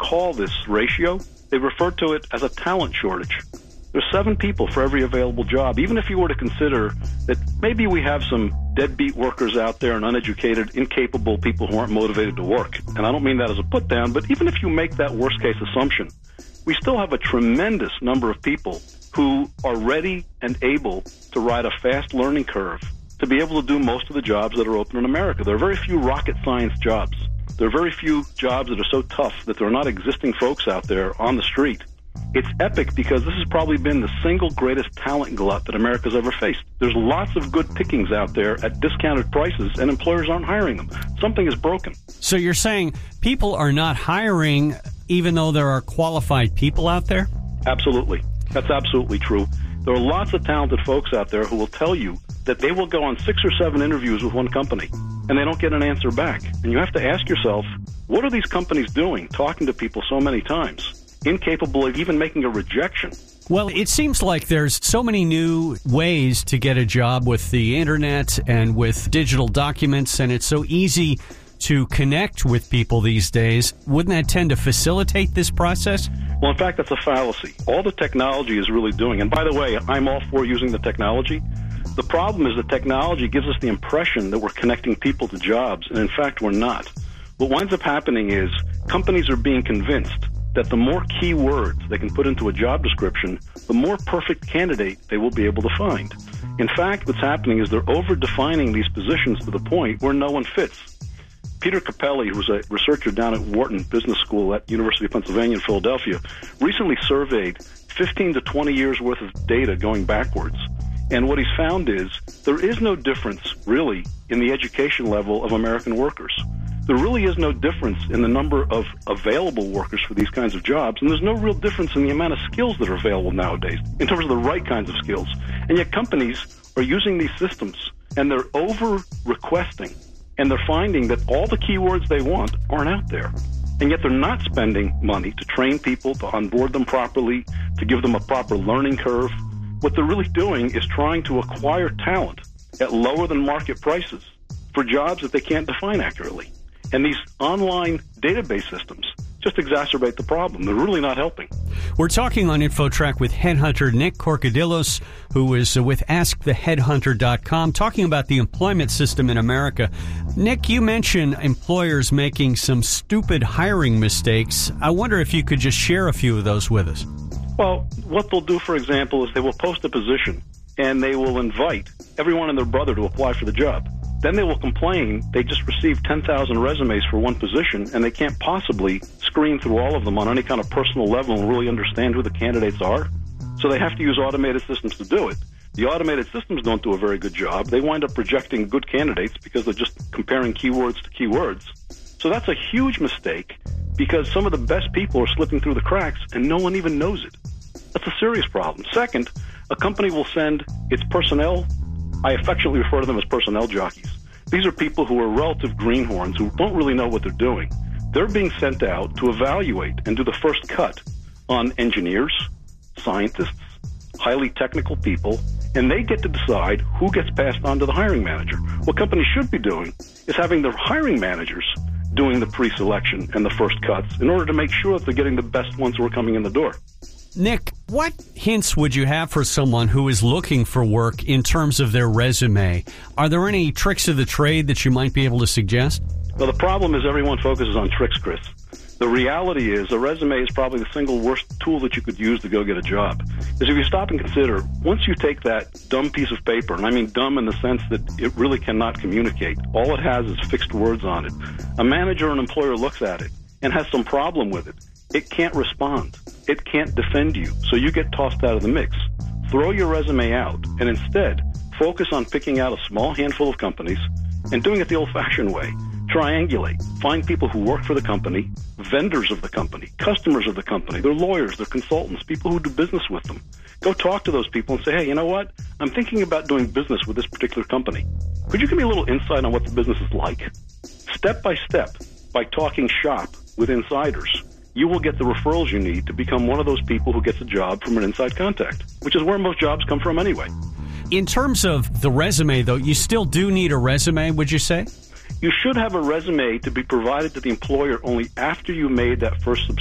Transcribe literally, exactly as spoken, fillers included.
call this ratio, they refer to it as a talent shortage. There's seven people for every available job. Even if you were to consider that maybe we have some deadbeat workers out there and uneducated, incapable people who aren't motivated to work, and I don't mean that as a put down, but even if you make that worst case assumption, we still have a tremendous number of people who are ready and able to ride a fast learning curve to be able to do most of the jobs that are open in America. There are very few rocket science jobs. There are very few jobs that are so tough that there are not existing folks out there on the street. It's epic because this has probably been the single greatest talent glut that America's ever faced. There's lots of good pickings out there at discounted prices, and employers aren't hiring them. Something is broken. So you're saying people are not hiring even though there are qualified people out there? Absolutely. That's absolutely true. There are lots of talented folks out there who will tell you that they will go on six or seven interviews with one company, and they don't get an answer back. And you have to ask yourself, what are these companies doing, talking to people so many times, incapable of even making a rejection? Well, it seems like there's so many new ways to get a job with the internet and with digital documents, and it's so easy to connect with people these days. Wouldn't that tend to facilitate this process? Well, in fact, that's a fallacy. All the technology is really doing, and by the way, I'm all for using the technology. The problem is the technology gives us the impression that we're connecting people to jobs, and in fact, we're not. What winds up happening is companies are being convinced that the more keywords they can put into a job description, the more perfect candidate they will be able to find. In fact, what's happening is they're over-defining these positions to the point where no one fits. Peter Capelli, who's a researcher down at Wharton Business School at University of Pennsylvania in Philadelphia, recently surveyed fifteen to twenty years worth of data going backwards. And what he's found is there is no difference, really, in the education level of American workers. There really is no difference in the number of available workers for these kinds of jobs, and there's no real difference in the amount of skills that are available nowadays in terms of the right kinds of skills. And yet companies are using these systems, and they're over-requesting, and they're finding that all the keywords they want aren't out there. And yet they're not spending money to train people, to onboard them properly, to give them a proper learning curve. What they're really doing is trying to acquire talent at lower than market prices for jobs that they can't define accurately. And these online database systems just exacerbate the problem. They're really not helping. We're talking on InfoTrack with headhunter Nick Korkodillos, who is with ask the headhunter dot com, talking about the employment system in America. Nick, you mentioned employers making some stupid hiring mistakes. I wonder if you could just share a few of those with us. Well, what they'll do, for example, is they will post a position, and they will invite everyone and their brother to apply for the job. Then they will complain they just received ten thousand resumes for one position, and they can't possibly screen through all of them on any kind of personal level and really understand who the candidates are. So they have to use automated systems to do it. The automated systems don't do a very good job. They wind up rejecting good candidates because they're just comparing keywords to keywords. So that's a huge mistake because some of the best people are slipping through the cracks and no one even knows it. That's a serious problem. Second, a company will send its personnel, I affectionately refer to them as personnel jockeys. These are people who are relative greenhorns who don't really know what they're doing. They're being sent out to evaluate and do the first cut on engineers, scientists, highly technical people, and they get to decide who gets passed on to the hiring manager. What companies should be doing is having their hiring managers doing the pre-selection and the first cuts in order to make sure that they're getting the best ones who are coming in the door. Nick, what hints would you have for someone who is looking for work in terms of their resume? Are there any tricks of the trade that you might be able to suggest? Well, the problem is everyone focuses on tricks, Chris. The reality is a resume is probably the single worst tool that you could use to go get a job. Because if you stop and consider, once you take that dumb piece of paper, and I mean dumb in the sense that it really cannot communicate, all it has is fixed words on it. A manager or an employer looks at it and has some problem with it. It can't respond. It can't defend you, so you get tossed out of the mix. Throw your resume out, and instead, focus on picking out a small handful of companies and doing it the old-fashioned way. Triangulate. Find people who work for the company, vendors of the company, customers of the company, their lawyers, their consultants, people who do business with them. Go talk to those people and say, hey, you know what? I'm thinking about doing business with this particular company. Could you give me a little insight on what the business is like? Step by step, by talking shop with insiders, you will get the referrals you need to become one of those people who gets a job from an inside contact, which is where most jobs come from anyway. In terms of the resume, though, you still do need a resume, would you say? You should have a resume to be provided to the employer only after you made that first